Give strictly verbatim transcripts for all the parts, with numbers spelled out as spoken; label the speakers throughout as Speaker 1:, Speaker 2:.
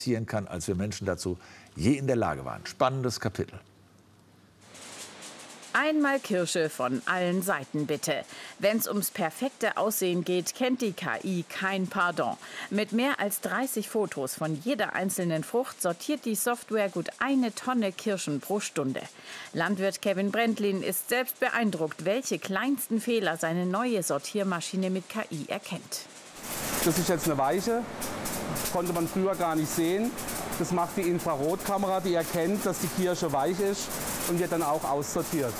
Speaker 1: kann, als wir Menschen dazu je in der Lage waren. Spannendes Kapitel.
Speaker 2: Einmal Kirsche von allen Seiten bitte. Wenn es ums perfekte Aussehen geht, kennt die K I kein Pardon. Mit mehr als dreißig Fotos von jeder einzelnen Frucht sortiert die Software gut eine Tonne Kirschen pro Stunde. Landwirt Kevin Brentlin ist selbst beeindruckt, welche kleinsten Fehler seine neue Sortiermaschine mit K I erkennt.
Speaker 3: Das ist jetzt eine Weiche, konnte man früher gar nicht sehen. Das macht die Infrarotkamera, die erkennt, dass die Kirsche weich ist und wird dann auch aussortiert.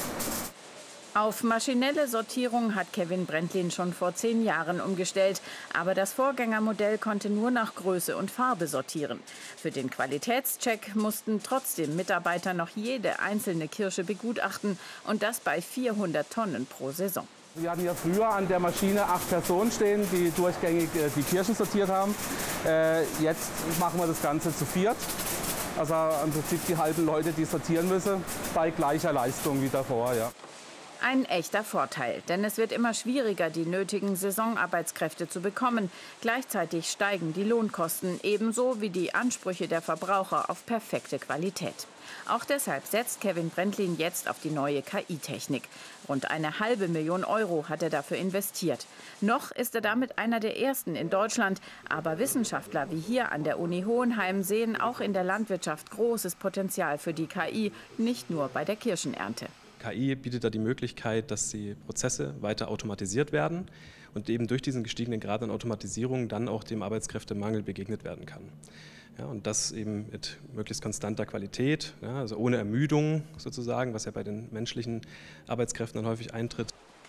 Speaker 2: Auf maschinelle Sortierung hat Kevin Brentlin schon vor zehn Jahren umgestellt. Aber das Vorgängermodell konnte nur nach Größe und Farbe sortieren. Für den Qualitätscheck mussten trotzdem Mitarbeiter noch jede einzelne Kirsche begutachten. Und das bei vierhundert Tonnen pro Saison.
Speaker 3: Wir hatten ja früher an der Maschine acht Personen stehen, die durchgängig äh, die Kirschen sortiert haben. Äh, jetzt machen wir das Ganze zu viert. Also im Prinzip die halben Leute, die sortieren müssen, bei gleicher Leistung wie davor. Ja.
Speaker 2: Ein echter Vorteil, denn es wird immer schwieriger, die nötigen Saisonarbeitskräfte zu bekommen. Gleichzeitig steigen die Lohnkosten, ebenso wie die Ansprüche der Verbraucher auf perfekte Qualität. Auch deshalb setzt Kevin Brentlin jetzt auf die neue K I-Technik. Rund eine halbe Million Euro hat er dafür investiert. Noch ist er damit einer der ersten in Deutschland. Aber Wissenschaftler wie hier an der Uni Hohenheim sehen auch in der Landwirtschaft großes Potenzial für die K I, nicht nur bei der Kirschenernte.
Speaker 4: K I bietet da die Möglichkeit, dass die Prozesse weiter automatisiert werden und eben durch diesen gestiegenen Grad an Automatisierung dann auch dem Arbeitskräftemangel begegnet werden kann. Ja, und das eben mit möglichst konstanter Qualität, ja, also ohne Ermüdung sozusagen, was ja bei den menschlichen Arbeitskräften dann häufig eintritt.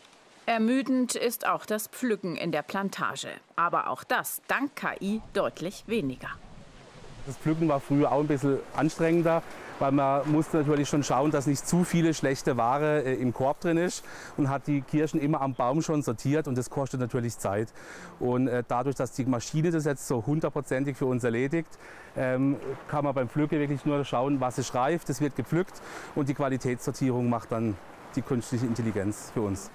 Speaker 2: Ermüdend ist auch das Pflücken in der Plantage. Aber auch das dank K I deutlich weniger.
Speaker 3: Das Pflücken war früher auch ein bisschen anstrengender, weil man musste natürlich schon schauen, dass nicht zu viele schlechte Ware äh, im Korb drin ist und hat die Kirschen immer am Baum schon sortiert und das kostet natürlich Zeit. Und äh, dadurch, dass die Maschine das jetzt so hundertprozentig für uns erledigt, ähm, kann man beim Pflücken wirklich nur schauen, was ist reif, das wird gepflückt und die Qualitätssortierung macht dann die künstliche Intelligenz für uns.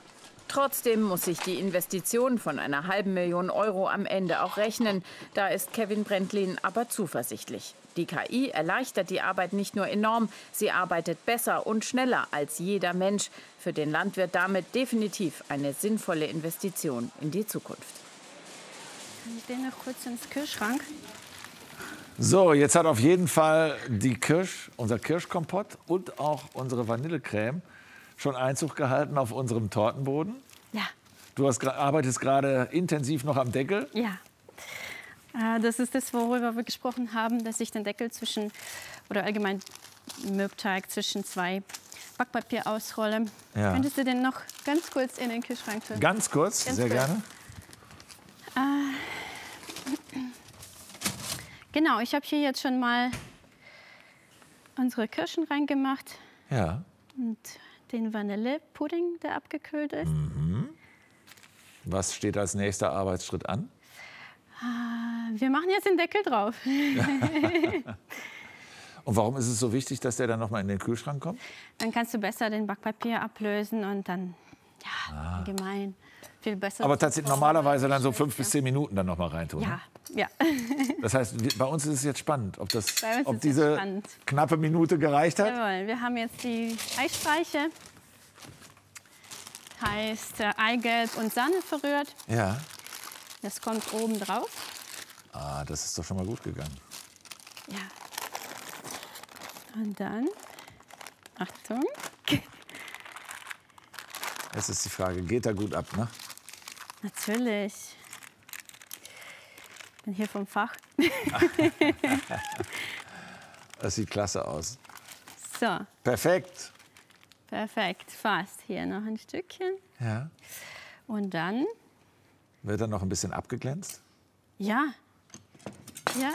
Speaker 2: Trotzdem muss sich die Investition von einer halben Million Euro am Ende auch rechnen. Da ist Kevin Brentlin aber zuversichtlich. Die K I erleichtert die Arbeit nicht nur enorm, sie arbeitet besser und schneller als jeder Mensch. Für den Landwirt damit definitiv eine sinnvolle Investition in die Zukunft.
Speaker 5: Kann ich den noch kurz ins Kühlschrank?
Speaker 1: So, jetzt hat auf jeden Fall die Kirsch, unser Kirschkompott und auch unsere Vanillecreme schon Einzug gehalten auf unserem Tortenboden.
Speaker 5: Ja.
Speaker 1: Du hast, arbeitest gerade intensiv noch am Deckel.
Speaker 5: Ja. Äh, das ist das, worüber wir gesprochen haben, dass ich den Deckel zwischen, oder allgemein Mürbteig zwischen zwei Backpapier ausrolle.
Speaker 1: Ja.
Speaker 5: Könntest du den noch ganz kurz in den Kühlschrank tun?
Speaker 1: Ganz kurz, ganz sehr kurz. Gerne.
Speaker 5: Äh, genau, ich habe hier jetzt schon mal unsere Kirschen reingemacht.
Speaker 1: Ja.
Speaker 5: Und den Vanillepudding, der abgekühlt ist.
Speaker 1: Mhm. Was steht als nächster Arbeitsschritt an?
Speaker 5: Wir machen jetzt den Deckel drauf.
Speaker 1: Und warum ist es so wichtig, dass der dann noch mal in den Kühlschrank kommt?
Speaker 5: Dann kannst du besser den Backpapier ablösen und dann, ja, ah. allgemein viel besser.
Speaker 1: Aber tatsächlich normalerweise dann so fünf bis zehn Minuten dann noch mal reintun.
Speaker 5: Ja,
Speaker 1: ne?
Speaker 5: ja.
Speaker 1: Das heißt, wir, bei uns ist es jetzt spannend, ob, das,
Speaker 5: Bei uns
Speaker 1: ob
Speaker 5: ist
Speaker 1: diese
Speaker 5: es spannend.
Speaker 1: knappe Minute gereicht hat.
Speaker 5: Jawohl, wir haben jetzt die Eispeiche. Heißt äh, Eigelb und Sahne verrührt.
Speaker 1: Ja.
Speaker 5: Das kommt oben drauf.
Speaker 1: Ah, das ist doch schon mal gut gegangen.
Speaker 5: Ja. Und dann, Achtung.
Speaker 1: Jetzt ist die Frage, geht da gut ab, ne?
Speaker 5: Natürlich. Ich bin hier vom Fach.
Speaker 1: Das sieht klasse aus.
Speaker 5: So.
Speaker 1: Perfekt.
Speaker 5: Perfekt, fast. Hier noch ein Stückchen.
Speaker 1: Ja.
Speaker 5: Und dann?
Speaker 1: Wird dann noch ein bisschen abgeglänzt?
Speaker 5: Ja. Ja.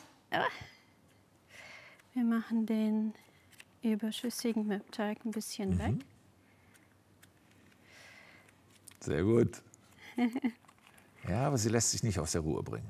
Speaker 5: Wir machen den überschüssigen Mürbteig ein bisschen mhm. weg.
Speaker 1: Sehr gut. Ja, aber sie lässt sich nicht aus der Ruhe bringen.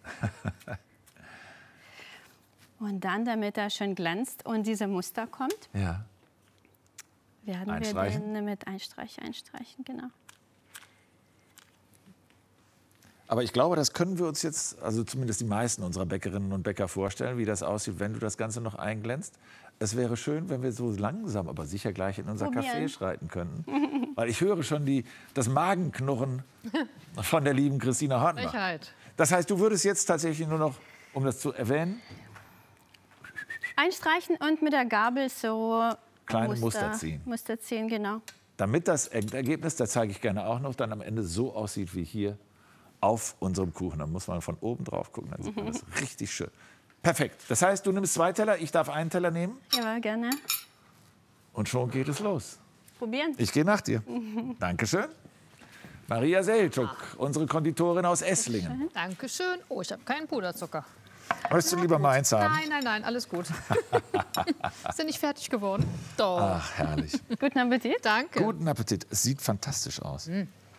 Speaker 5: Und dann, damit er schön glänzt und dieser Muster kommt,
Speaker 1: ja.
Speaker 5: werden wir den mit Einstreich einstreichen, genau.
Speaker 1: Aber ich glaube, das können wir uns jetzt, also zumindest die meisten unserer Bäckerinnen und Bäcker vorstellen, wie das aussieht, wenn du das Ganze noch einglänzt. Es wäre schön, wenn wir so langsam, aber sicher gleich in unser
Speaker 5: Probieren.
Speaker 1: Café schreiten könnten. Weil ich höre schon die, das Magenknurren von der lieben Christina Hartmann.
Speaker 6: Frechheit.
Speaker 1: Das heißt, du würdest jetzt tatsächlich nur noch, um das zu erwähnen,
Speaker 5: Einstreichen und mit der Gabel so
Speaker 1: kleine Muster ziehen.
Speaker 5: Muster ziehen, genau.
Speaker 1: Damit das Endergebnis, das zeige ich gerne auch noch, dann am Ende so aussieht wie hier auf unserem Kuchen. Da muss man von oben drauf gucken, dann sieht man das richtig schön. Perfekt. Das heißt, du nimmst zwei Teller, ich darf einen Teller nehmen
Speaker 5: Ja, gerne.
Speaker 1: und schon geht es los.
Speaker 5: Probieren.
Speaker 1: Ich gehe nach dir. Dankeschön. Maria Selczuk, unsere Konditorin aus Esslingen.
Speaker 6: Dankeschön. Oh, ich habe keinen Puderzucker.
Speaker 1: Möchtest du lieber meins haben?
Speaker 6: Nein, nein, nein, alles gut. Ist nicht fertig geworden? Doch.
Speaker 1: Ach, herrlich.
Speaker 5: Guten Appetit.
Speaker 6: Danke.
Speaker 1: Guten Appetit. Es sieht fantastisch aus.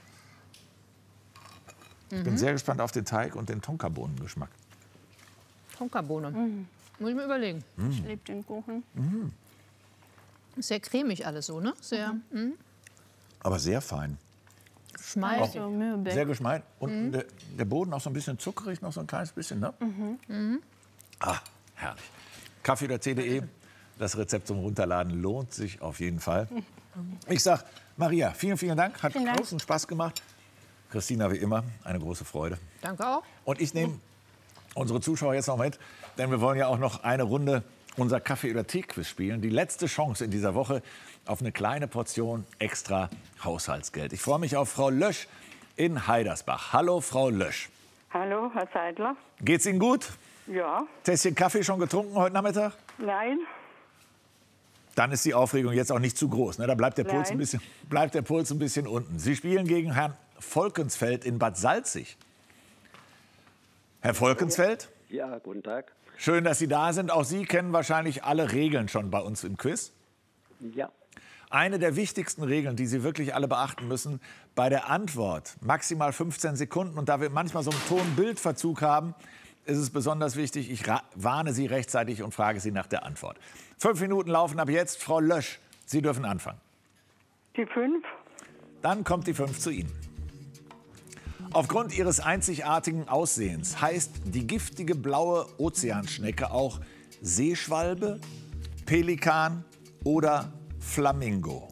Speaker 1: Ich bin sehr gespannt auf den Teig und den Tonkabohnengeschmack.
Speaker 6: Tonkabohne. Muss ich mir überlegen.
Speaker 5: Ich liebe den Kuchen.
Speaker 6: Sehr cremig alles so, ne? Sehr mhm.
Speaker 1: Aber sehr fein.
Speaker 6: schmalzig.
Speaker 5: So Mürbeck.
Speaker 1: Sehr geschmeidig. Und der, der Boden auch so ein bisschen zuckerig, noch so ein kleines bisschen. Ne? Ah, herrlich. Kaffee oder C D E, das Rezept zum Runterladen lohnt sich auf jeden Fall. Ich sag, Maria, vielen, vielen Dank. Hat
Speaker 5: Vielen Dank.
Speaker 1: großen Spaß gemacht. Christina, wie immer, eine große Freude.
Speaker 6: Danke auch.
Speaker 1: Und ich nehme unsere Zuschauer jetzt noch mit, denn wir wollen ja auch noch eine Runde unser Kaffee- oder Tee-Quiz spielen. Die letzte Chance in dieser Woche auf eine kleine Portion extra Haushaltsgeld. Ich freue mich auf Frau Lösch in Heidersbach. Hallo, Frau Lösch.
Speaker 7: Hallo, Herr Seidler.
Speaker 1: Geht's Ihnen gut?
Speaker 7: Ja,
Speaker 1: Tässchen Kaffee schon getrunken heute Nachmittag?
Speaker 7: nein,
Speaker 1: Dann ist die Aufregung jetzt auch nicht zu groß. Ne? Da bleibt der, Puls
Speaker 7: Nein.
Speaker 1: ein bisschen, bleibt der Puls ein bisschen unten. Sie spielen gegen Herrn Volkensfeld in Bad Salzig. Herr Volkensfeld,
Speaker 8: Ja, guten Tag.
Speaker 1: schön, dass Sie da sind. Auch Sie kennen wahrscheinlich alle Regeln schon bei uns im Quiz.
Speaker 8: Ja,
Speaker 1: Eine der wichtigsten Regeln, die Sie wirklich alle beachten müssen, bei der Antwort maximal fünfzehn Sekunden. Und da wir manchmal so einen Ton-Bild-Verzug haben, ist es besonders wichtig, ich ra- warne Sie rechtzeitig und frage Sie nach der Antwort. Fünf Minuten laufen ab jetzt. Frau Lösch, Sie dürfen anfangen.
Speaker 7: die fünf,
Speaker 1: Dann kommt die fünf zu Ihnen. Aufgrund ihres einzigartigen Aussehens heißt die giftige blaue Ozeanschnecke auch Seeschwalbe, Pelikan oder Flamingo.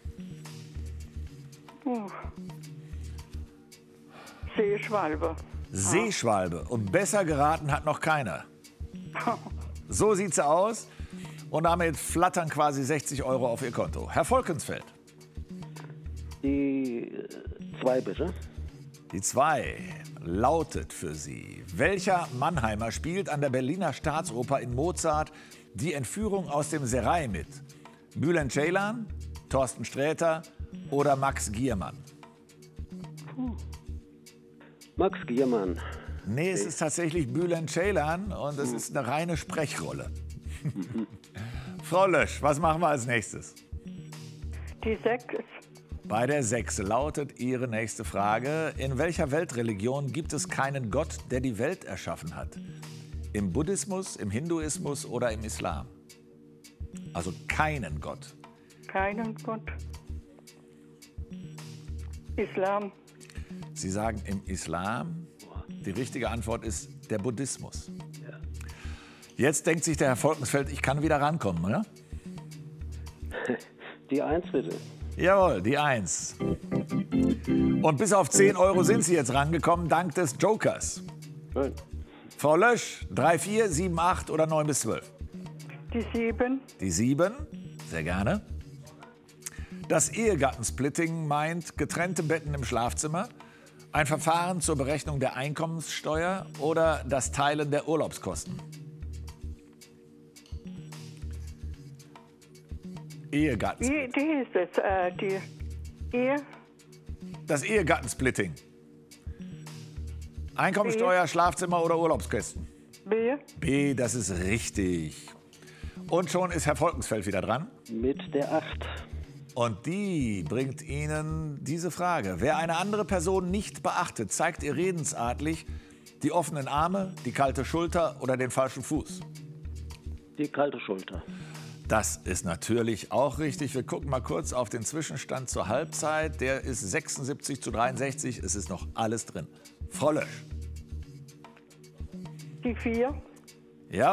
Speaker 7: Seeschwalbe.
Speaker 1: Seeschwalbe. Und besser geraten hat noch keiner. So sieht's aus. Und damit flattern quasi sechzig Euro auf Ihr Konto. Herr Volkensfeld,
Speaker 8: die äh, zwei bitte.
Speaker 1: die zwei lautet für Sie. Welcher Mannheimer spielt an der Berliner Staatsoper in Mozart die Entführung aus dem Serail mit? Bülent Ceylan, Thorsten Sträter oder Max Giermann?
Speaker 8: Max Giermann.
Speaker 1: Nee, es ist tatsächlich Bülent Ceylan und es ist eine reine Sprechrolle. Frau Lösch, was machen wir als nächstes?
Speaker 7: Die sechs,
Speaker 1: Bei der sechs lautet Ihre nächste Frage. In welcher Weltreligion gibt es keinen Gott, der die Welt erschaffen hat? Im Buddhismus, im Hinduismus oder im Islam? Also keinen Gott.
Speaker 7: keinen Gott. Islam,
Speaker 1: Sie sagen im Islam. Die richtige Antwort ist der Buddhismus. Jetzt denkt sich der Herr Volkensfeld, ich kann wieder rankommen, oder?
Speaker 8: Die eins bitte.
Speaker 1: Jawohl, die eins. Und bis auf zehn Euro sind Sie jetzt rangekommen, dank des Jokers.
Speaker 8: Schön.
Speaker 1: Frau Lösch, drei, vier, sieben, acht oder neun bis zwölf?
Speaker 7: die sieben,
Speaker 1: Die sieben, sehr gerne. Das Ehegattensplitting meint getrennte Betten im Schlafzimmer, ein Verfahren zur Berechnung der Einkommenssteuer oder das Teilen der Urlaubskosten. Ehegattensplitting.
Speaker 7: wie, die hieß es, äh, die Ehe,
Speaker 1: Das Ehegattensplitting. Einkommenssteuer, Schlafzimmer oder Urlaubskosten?
Speaker 7: B,
Speaker 1: B, das ist richtig. Und schon ist Herr Volkensfeld wieder dran.
Speaker 8: Mit der acht.
Speaker 1: Und die bringt Ihnen diese Frage. Wer eine andere Person nicht beachtet, zeigt ihr redensartlich die offenen Arme, die kalte Schulter oder den falschen Fuß.
Speaker 8: Die kalte Schulter.
Speaker 1: Das ist natürlich auch richtig. Wir gucken mal kurz auf den Zwischenstand zur Halbzeit. Der ist sechsundsiebzig zu dreiundsechzig. Es ist noch alles drin. Frau Lösch.
Speaker 7: Die vier.